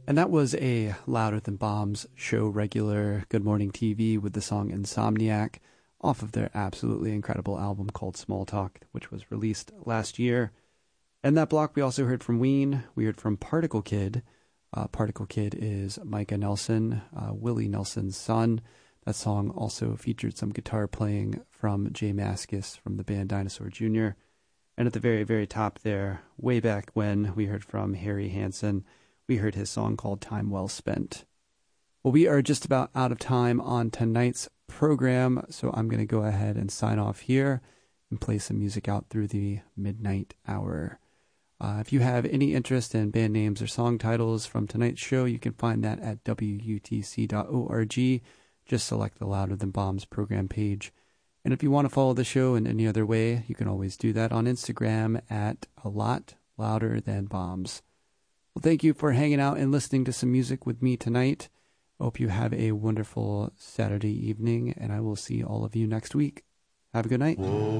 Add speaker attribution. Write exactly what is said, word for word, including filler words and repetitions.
Speaker 1: And that was a Louder Than Bombs show regular Good Morning T V with the song Insomniac off of their absolutely incredible album called Small Talk, which was released last year. In that block, we also heard from Ween. We heard from Particle Kid. Uh, Particle Kid is Micah Nelson, uh, Willie Nelson's son. That song also featured some guitar playing from Jay Mascis from the band Dinosaur Junior And at the very, very top there, way back when, we heard from Harry Hansen. We heard his song called Time Well Spent. Well, we are just about out of time on tonight's program, so I'm going to go ahead and sign off here and play some music out through the midnight hour. Uh, if you have any interest in band names or song titles from tonight's show, you can find that at W U T C dot org. Just select the Louder Than Bombs program page. And if you want to follow the show in any other way, you can always do that on Instagram at a lot louder than bombs. Well, thank you for hanging out and listening to some music with me tonight. I hope you have a wonderful Saturday evening, and I will see all of you next week. Have a good night. Whoa.